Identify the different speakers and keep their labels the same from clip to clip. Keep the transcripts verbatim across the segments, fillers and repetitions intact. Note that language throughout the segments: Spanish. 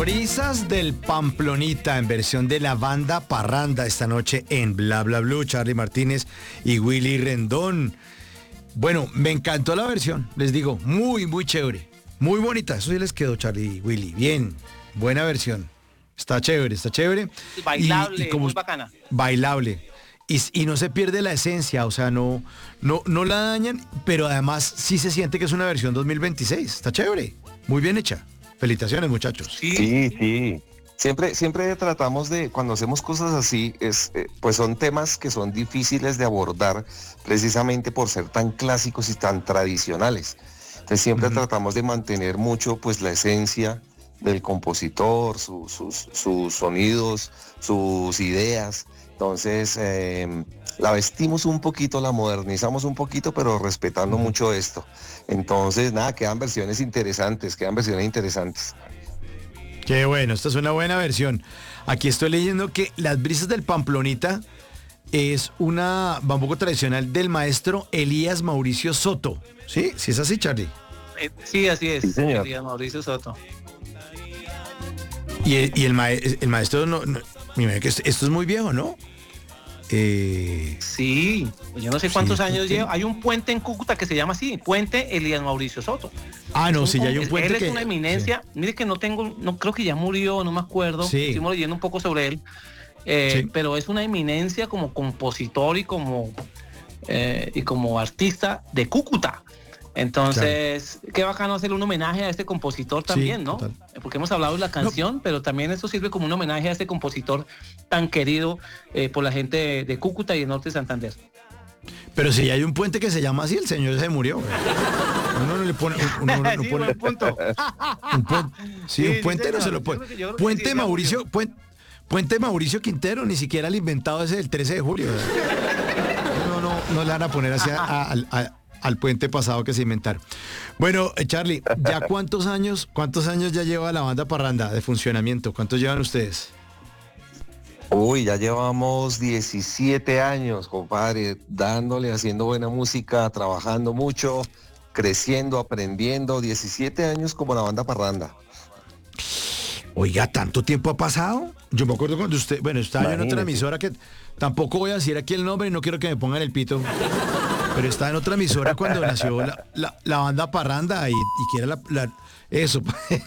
Speaker 1: Brisas del Pamplonita en versión de la banda Parranda esta noche en Bla Bla Blue, Charly Martínez y Willy Rendón. Bueno, me encantó la versión, les digo, muy, muy chévere, muy bonita. Eso sí les quedó, Charly y Willy, bien, buena versión. Está chévere, está chévere.
Speaker 2: Bailable, y, y como muy bacana.
Speaker 1: Bailable. Y, y no se pierde la esencia, o sea, no, no, no la dañan, pero además sí se siente que es una versión dos mil veintiséis. Está chévere, muy bien hecha. Felicitaciones, muchachos.
Speaker 3: Sí, sí. sí. Siempre, siempre tratamos de, cuando hacemos cosas así, es, eh, pues son temas que son difíciles de abordar precisamente por ser tan clásicos y tan tradicionales. Entonces siempre uh-huh. tratamos de mantener mucho pues la esencia del compositor, su, sus, sus sonidos, sus ideas. Entonces eh, la vestimos un poquito, la modernizamos un poquito, pero respetando uh-huh. mucho esto. Entonces nada, quedan versiones interesantes, quedan versiones interesantes.
Speaker 1: Qué bueno, esta es una buena versión. Aquí estoy leyendo que Las Brisas del Pamplonita es una bambuco tradicional del maestro Elías Mauricio Soto. ¿Sí? ¿Sí es así, Charly?
Speaker 2: Eh, sí, así es.
Speaker 3: Sí, señor.
Speaker 2: Elías Mauricio Soto.
Speaker 1: Y el, y el, ma el maestro, no, no, que esto, esto es muy viejo, ¿no?
Speaker 2: Eh, sí, yo no sé cuántos sí, años lleva. Hay un puente en Cúcuta que se llama así, Puente Elías Mauricio Soto.
Speaker 1: Ah, no, sí, ya hay un puente.
Speaker 2: Él
Speaker 1: que,
Speaker 2: es una eminencia. Sí. Mire que no tengo, no creo que ya murió, no me acuerdo. Sí. Estuvimos leyendo un poco sobre él. Eh, sí. Pero es una eminencia como compositor y como eh, y como artista de Cúcuta. Entonces, claro. Qué bacano hacer un homenaje a este compositor también, sí, ¿no? Total. Porque hemos hablado de la canción, no. Pero también eso sirve como un homenaje a este compositor tan querido eh, por la gente de, de Cúcuta y el norte de Santander.
Speaker 1: Pero si hay un puente que se llama así, el señor se murió. Uno no le pone... Uno, uno no
Speaker 2: sí,
Speaker 1: pone
Speaker 2: buen punto.
Speaker 1: Un puente, sí, sí, un puente sí, no se lo pone. Puente sí, Mauricio... Puente, puente Mauricio Quintero, ni siquiera el inventado ese del trece de julio. No, no, no le van a poner así a... a, a al puente pasado que se inventaron. Bueno, Charly, ¿ya cuántos años, cuántos años ya lleva la banda Parranda de funcionamiento? ¿Cuántos llevan ustedes?
Speaker 3: Uy, ya llevamos diecisiete años, compadre, dándole, haciendo buena música, trabajando mucho, creciendo, aprendiendo. diecisiete años como la banda Parranda.
Speaker 1: Oiga, ¿tanto tiempo ha pasado? Yo me acuerdo cuando usted, bueno, estaba yo en otra emisora que tampoco voy a decir aquí el nombre y no quiero que me pongan el pito. Pero estaba en otra emisora cuando nació la, la, la banda Parranda y, y que era la, la eso.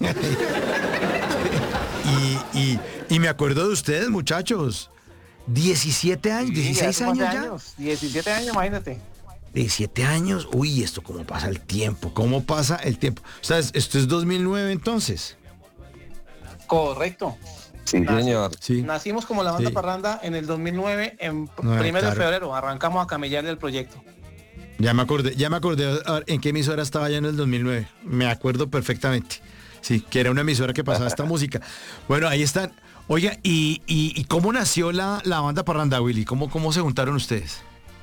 Speaker 1: y, y, y me acuerdo de ustedes, muchachos. diecisiete años, dieciséis
Speaker 2: sí,
Speaker 1: años ya.
Speaker 2: Años, diecisiete años, imagínate.
Speaker 1: diecisiete años, uy, esto cómo pasa el tiempo, cómo pasa el tiempo. O sea, esto es dos mil nueve entonces.
Speaker 2: Correcto.
Speaker 3: Sí, señor.
Speaker 2: Sí. Nacimos como la banda sí. Parranda en el dos mil nueve, en no, primero claro. de febrero, arrancamos a camellarle el proyecto.
Speaker 1: Ya me acordé, ya me acordé a ver, en qué emisora estaba ya en el dos mil nueve. Me acuerdo perfectamente. Sí, que era una emisora que pasaba esta música. Bueno, ahí están. Oiga, ¿y, y, y cómo nació la, la banda Parranda, Willy? ¿Cómo, cómo se juntaron ustedes?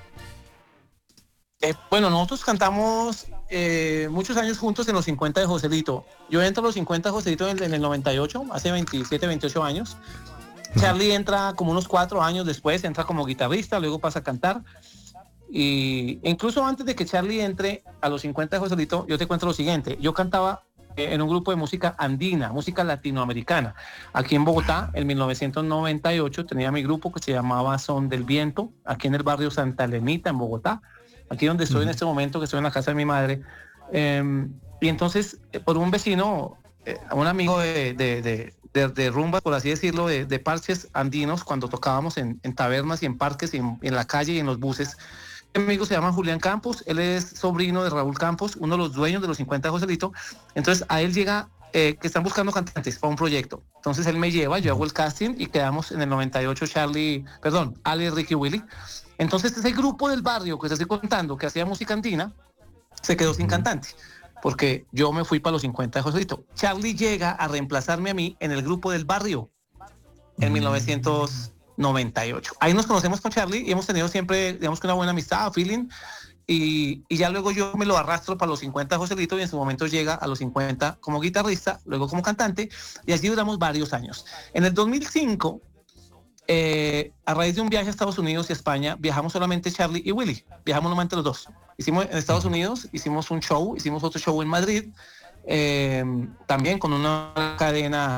Speaker 2: Eh, bueno, nosotros cantamos eh, muchos años juntos en los cincuenta de Joselito. Yo entro a los cincuenta de Joselito en, en el noventa y ocho, hace veintisiete, veintiocho años. Charly entra como unos cuatro años después, entra como guitarrista, luego pasa a cantar. Y incluso antes de que Charly entre a los cincuenta de Joselito, yo te cuento lo siguiente. Yo cantaba eh, en un grupo de música andina, música latinoamericana. Aquí en Bogotá, en mil novecientos noventa y ocho, tenía mi grupo que se llamaba Son del Viento, aquí en el barrio Santa Elenita, en Bogotá. Aquí donde estoy uh-huh. en este momento, que estoy en la casa de mi madre. Eh, y entonces, eh, por un vecino, eh, un amigo de, de, de, de, de rumba, por así decirlo, de, de parches andinos, cuando tocábamos en, en tabernas y en parques, y en, en la calle y en los buses. Mi amigo se llama Julián Campos, él es sobrino de Raúl Campos, uno de los dueños de los cincuenta de Joselito. Entonces a él llega eh, que están buscando cantantes para un proyecto. Entonces él me lleva, yo hago el casting y quedamos en el noventa y ocho Charly, perdón, Ale, Ricky, Willy. Entonces ese grupo del barrio que te estoy contando, que hacía música andina, se quedó sin cantante, porque yo me fui para los cincuenta de Joselito. Charly llega a reemplazarme a mí en el grupo del barrio en mil novecientos noventa y ocho. Ahí nos conocemos con Charly y hemos tenido siempre, digamos que una buena amistad, feeling, y, y ya luego yo me lo arrastro para los cincuenta de Joselito y en su momento llega a los cincuenta como guitarrista, luego como cantante, y así duramos varios años. En el dos mil cinco, eh, a raíz de un viaje a Estados Unidos y España, viajamos solamente Charly y Willy, viajamos solamente los dos. Hicimos en Estados Unidos, hicimos un show, hicimos otro show en Madrid, eh, también con una cadena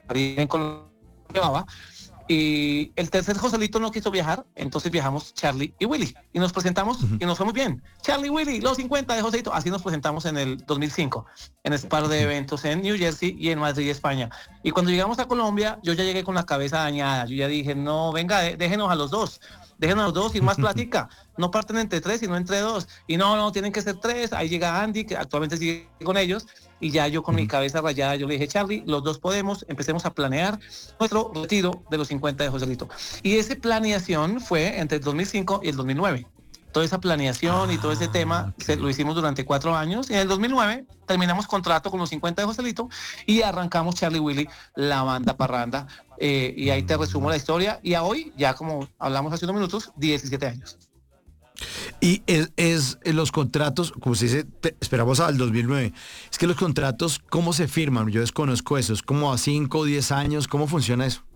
Speaker 2: en Colombia. Y el tercer Joselito no quiso viajar, entonces viajamos Charlie y Willy. Y nos presentamos uh-huh. y nos fue muy bien. Charlie y Willy, los cincuenta de Joselito. Así nos presentamos en el dos mil cinco, en ese par de eventos en New Jersey y en Madrid, España. Y cuando llegamos a Colombia, yo ya llegué con la cabeza dañada. Yo ya dije, no, venga, déjenos a los dos. Déjenos a los dos y más plática. No parten entre tres, sino entre dos. Y no, no, tienen que ser tres. Ahí llega Andy, que actualmente sigue con ellos. Y ya yo con uh-huh. mi cabeza rayada, yo le dije, Charlie, los dos podemos, empecemos a planear nuestro retiro de los cincuenta de Joselito. Y esa planeación fue entre el dos mil cinco y el dos mil nueve. Toda esa planeación ah, y todo ese tema okay. se, lo hicimos durante cuatro años. Y en el dos mil nueve terminamos contrato con los cincuenta de Joselito y arrancamos Charlie Willy, la banda parranda. Eh, y ahí te resumo la historia. Y a hoy, ya como hablamos hace unos minutos, diecisiete años.
Speaker 1: Y es, es los contratos, como se dice, te, esperamos al dos mil nueve, es que los contratos, ¿cómo se firman? Yo desconozco eso, es como a cinco o diez años, ¿cómo funciona eso?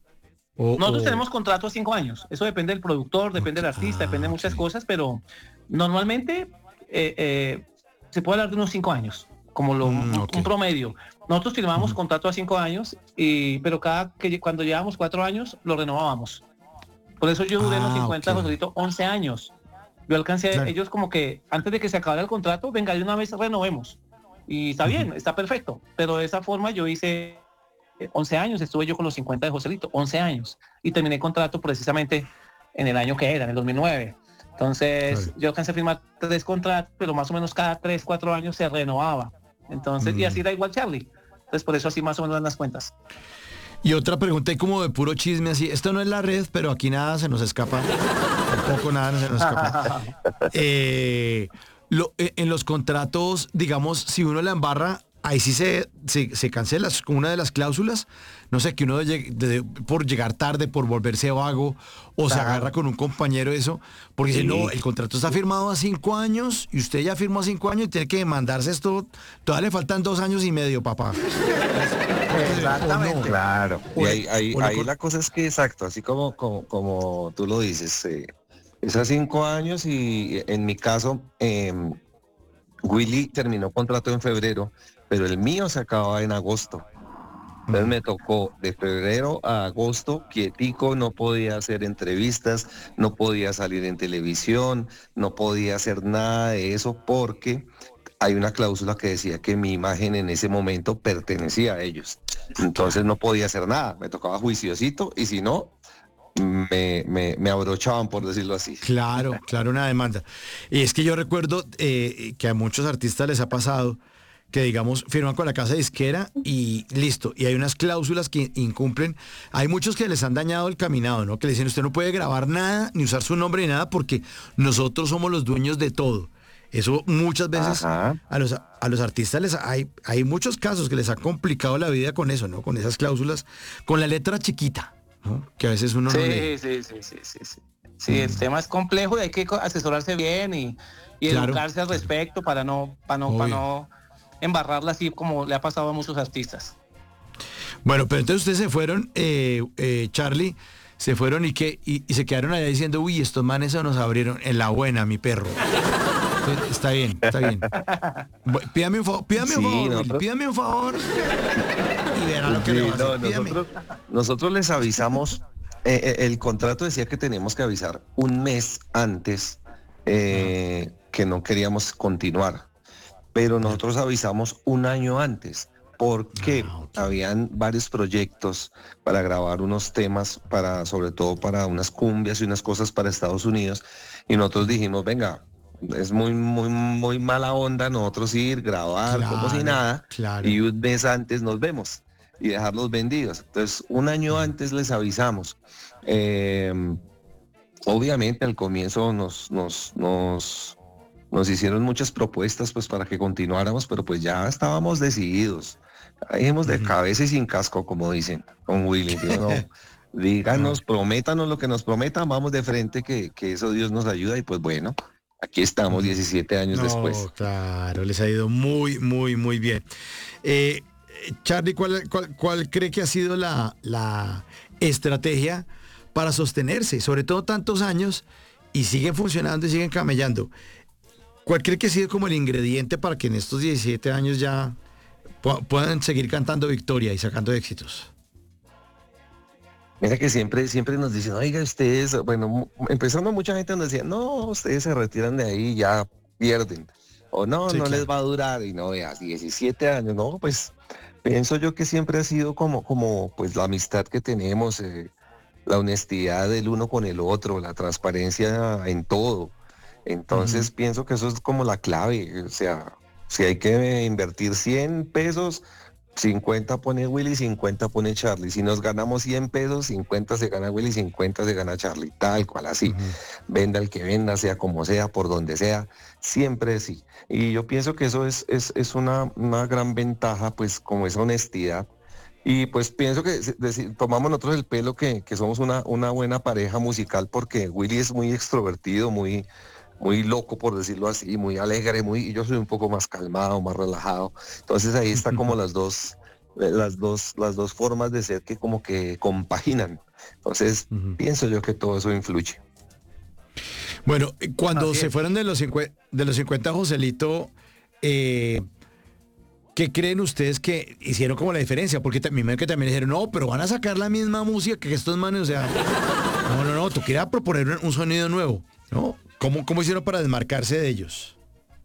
Speaker 2: O, Nosotros o... tenemos contrato a cinco años, eso depende del productor, depende okay. del artista, ah, depende de muchas okay. cosas, pero normalmente eh, eh, se puede hablar de unos cinco años, como lo, mm, okay. un promedio. Nosotros firmamos uh-huh. contrato a cinco años, y, pero cada que cuando llevamos cuatro años, lo renovábamos. Por eso yo duré ah, en los cincuenta okay. Joselito once años. Yo alcancé, claro. ellos como que antes de que se acabara el contrato, venga, de una vez renovemos. Y está uh-huh. bien, está perfecto. Pero de esa forma yo hice once años, estuve yo con los cincuenta de Joselito, once años. Y terminé el contrato precisamente en el año que era, en el dos mil nueve. Entonces claro. yo alcancé a firmar tres contratos, pero más o menos cada tres, cuatro años se renovaba. Entonces, uh-huh. y así era igual Charlie. Entonces por eso así más o menos dan las cuentas.
Speaker 1: Y otra pregunta, y como de puro chisme así, esto no es la red, pero aquí nada se nos escapa, tampoco nada se nos escapa. Eh, lo, en los contratos, digamos, si uno la embarra, ahí sí se, se, se cancela una de las cláusulas, no sé, que uno de, de, por llegar tarde, por volverse vago, o se agarra con un compañero eso, porque sí. si no, el contrato está firmado a cinco años, y usted ya firmó a cinco años y tiene que mandarse esto, todavía le faltan dos años y medio, papá.
Speaker 3: Exactamente. No. Claro. Y ahí, ahí, ahí la cosa es que, exacto, así como, como, como tú lo dices, eh, es a cinco años y en mi caso, eh, Willy terminó contrato en febrero, pero el mío se acababa en agosto. Entonces me tocó de febrero a agosto, quietico, no podía hacer entrevistas, no podía salir en televisión, no podía hacer nada de eso porque hay una cláusula que decía que mi imagen en ese momento pertenecía a ellos. Entonces no podía hacer nada, me tocaba juiciosito y si no, me, me, me abrochaban, por decirlo así.
Speaker 1: Claro, claro, una demanda. Y es que yo recuerdo eh, que a muchos artistas les ha pasado que, digamos, firman con la casa disquera y listo, y hay unas cláusulas que incumplen. Hay muchos que les han dañado el caminado, ¿no? Que le dicen, usted no puede grabar nada, ni usar su nombre ni nada, porque nosotros somos los dueños de todo. Eso muchas veces a los, a los artistas les hay, hay muchos casos que les ha complicado la vida con eso, ¿no? Con esas cláusulas, con la letra chiquita, ¿no? Que a veces uno
Speaker 2: sí,
Speaker 1: no lee.
Speaker 2: Sí, sí, sí, sí, sí. Sí, mm. el tema es complejo y hay que asesorarse bien y, y claro. educarse al respecto para no, para no, para no embarrarla así como le ha pasado a muchos artistas.
Speaker 1: Bueno, pero entonces ustedes se fueron, eh, eh, Charlie, se fueron y que y, y se quedaron allá diciendo, uy, estos manes se nos abrieron en la buena, mi perro. Entonces, está bien, está bien. Pídame un favor, pídame sí, un favor, nosotros... pídame un favor. Y verá lo que sí, le va a hacer.
Speaker 3: No, nosotros, nosotros les avisamos, eh, el contrato decía que teníamos que avisar un mes antes eh, uh-huh. que no queríamos continuar. Pero nosotros avisamos un año antes porque ah, okay. habían varios proyectos para grabar unos temas, para sobre todo para unas cumbias y unas cosas para Estados Unidos. Y nosotros dijimos, venga, es muy, muy, muy mala onda nosotros ir, grabar claro, como si nada, claro. y un mes antes nos vemos y dejarlos vendidos. Entonces, un año antes les avisamos. Eh, obviamente al comienzo nos, nos, nos, nos hicieron muchas propuestas pues para que continuáramos, pero pues ya estábamos decididos. Dijimos de cabeza y sin casco, como dicen con Willy. Digo, no, díganos, prométanos lo que nos prometan, vamos de frente, que, que eso Dios nos ayuda y pues bueno. Aquí estamos diecisiete años
Speaker 1: no,
Speaker 3: después.
Speaker 1: Claro, les ha ido muy, muy, muy bien. Eh, Charlie, ¿cuál, cuál, ¿cuál cree que ha sido la, la estrategia para sostenerse, sobre todo tantos años, y siguen funcionando y siguen camellando? ¿Cuál cree que ha sido como el ingrediente para que en estos diecisiete años ya pu- puedan seguir cantando victoria y sacando éxitos?
Speaker 3: Mira que siempre, siempre nos dicen, oiga, ustedes, bueno, empezando mucha gente nos decía, no, ustedes se retiran de ahí y ya pierden. O no, sí, no claro. les va a durar, y no veas, diecisiete años, no, pues pienso yo que siempre ha sido como, como pues la amistad que tenemos, eh, la honestidad del uno con el otro, la transparencia en todo. Entonces uh-huh. pienso que eso es como la clave, o sea, si hay que invertir cien pesos, cincuenta pone Willy, cincuenta pone Charlie. Si nos ganamos cien pesos, cincuenta se gana Willy, cincuenta se gana Charlie. Tal cual, así. Uh-huh. Venda el que venda, sea como sea, por donde sea, siempre sí. Y yo pienso que eso es, es, es una, una gran ventaja, pues, como esa honestidad. Y pues pienso que tomamos nosotros el pelo que, que somos una, una buena pareja musical, porque Willy es muy extrovertido, muy... muy loco, por decirlo así, muy alegre, muy, y yo soy un poco más calmado, más relajado. Entonces ahí está como las dos, las dos, las dos formas de ser que como que compaginan. Entonces uh-huh. pienso yo que todo eso influye.
Speaker 1: Bueno, cuando Así se es. fueron de los cincuenta, de los cincuenta, Joselito, eh, ¿qué creen ustedes que hicieron como la diferencia? Porque también que también dijeron, no, pero van a sacar la misma música que estos manes, o sea, no, no, no, tú quieras proponer un sonido nuevo, ¿no? ¿Cómo, ¿Cómo hicieron para desmarcarse de ellos?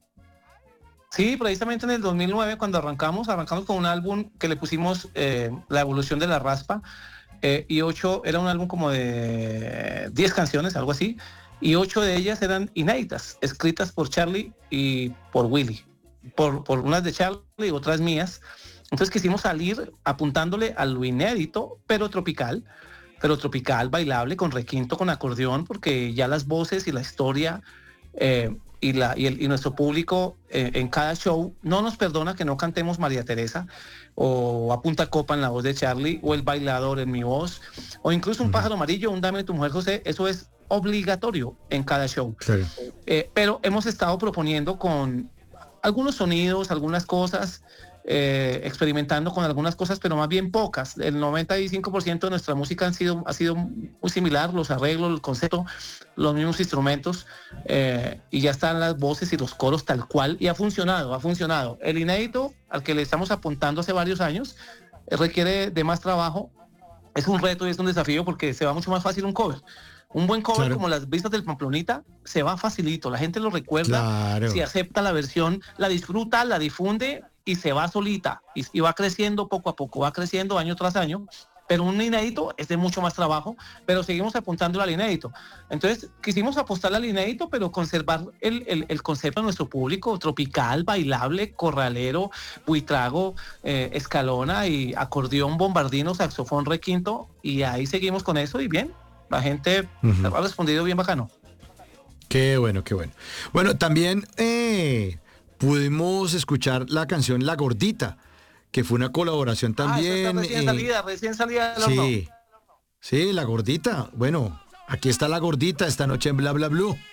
Speaker 2: Sí, precisamente en el dos mil nueve, cuando arrancamos, arrancamos con un álbum que le pusimos eh, La evolución de la raspa, eh, y ocho, era un álbum como de diez canciones, algo así, y ocho de ellas eran inéditas, escritas por Charlie y por Willy, por, por unas de Charlie y otras mías. Entonces quisimos salir apuntándole a lo inédito, pero tropical, pero tropical, bailable, con requinto, con acordeón, porque ya las voces y la historia eh, y, la, y, el, y nuestro público eh, en cada show no nos perdona que no cantemos María Teresa o A Punta Copa en la voz de Charlie, o El Bailador en mi voz, o incluso Un uh-huh. pájaro amarillo, un Dame tu mujer, José. Eso es obligatorio en cada show. Claro. Eh, pero hemos estado proponiendo con algunos sonidos, algunas cosas, Eh, experimentando con algunas cosas, pero más bien pocas. El noventa y cinco por ciento de nuestra música han sido, ha sido muy similar, los arreglos, el concepto, los mismos instrumentos, eh, y ya están las voces y los coros tal cual, y ha funcionado, ha funcionado. El inédito, al que le estamos apuntando hace varios años, eh, requiere de más trabajo, es un reto y es un desafío, porque se va mucho más fácil un cover. Un buen cover, claro, como Las Vistas del Pamplonita, se va facilito, la gente lo recuerda, claro, si acepta la versión, la disfruta, la difunde y se va solita, y, y va creciendo poco a poco, va creciendo año tras año. Pero un inédito es de mucho más trabajo, pero seguimos apuntando al inédito. Entonces quisimos apostar al inédito, pero conservar el, el, el concepto de nuestro público, tropical, bailable, corralero, buitrago, eh, escalona y acordeón, bombardino, saxofón, requinto, y ahí seguimos con eso, y bien, la gente uh-huh. ha respondido bien bacano.
Speaker 1: Qué bueno, qué bueno. Bueno, también eh, pudimos escuchar la canción La Gordita, que fue una colaboración también.
Speaker 2: Ah, recién eh, salida, recién salida del horno.
Speaker 1: Sí, sí, La Gordita. Bueno, aquí está La Gordita esta noche en Bla Bla Blue.